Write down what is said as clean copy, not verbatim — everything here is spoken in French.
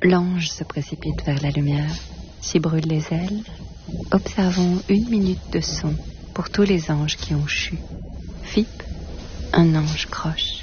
L'ange se précipite vers la lumière, s'y brûle les ailes. Observons 1 minute de son pour tous les anges qui ont chu. Fip, un ange croche.